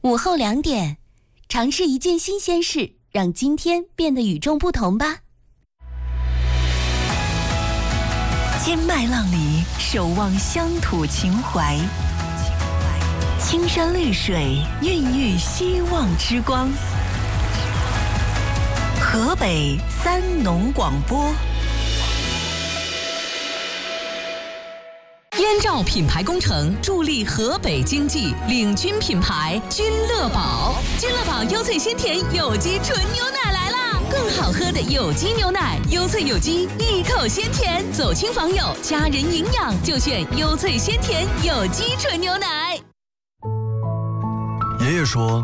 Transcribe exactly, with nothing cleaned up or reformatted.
午后两点，尝试一件新鲜事，让今天变得与众不同吧。 金麦浪里守望乡土情怀，青山绿水孕育希望之光。河北三农广播。 燕赵品牌工程助力河北经济，领军品牌君乐宝。君乐宝优萃鲜甜有机纯牛奶来啦！更好喝的有机牛奶，优萃有机，一口鲜甜，走亲访友，家人营养就选优萃鲜甜有机纯牛奶。 爷爷说，